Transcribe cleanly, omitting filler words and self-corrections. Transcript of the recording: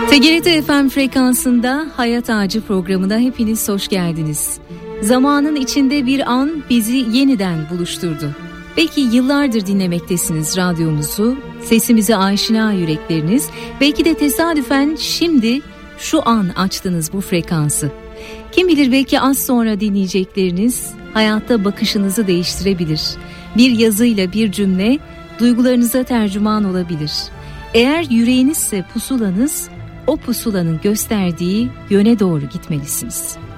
TGRT FM frekansında Hayat Ağacı programına hepiniz hoş geldiniz. Zamanın içinde bir an bizi yeniden buluşturdu. Belki yıllardır dinlemektesiniz radyomuzu, sesimize aşina yürekleriniz, belki de tesadüfen şimdi şu an açtınız bu frekansı. Kim bilir belki az sonra dinleyecekleriniz hayatta bakışınızı değiştirebilir. Bir yazıyla bir cümle duygularınıza tercüman olabilir. Eğer yüreğinizse pusulanız, o pusulanın gösterdiği yöne doğru gitmelisiniz.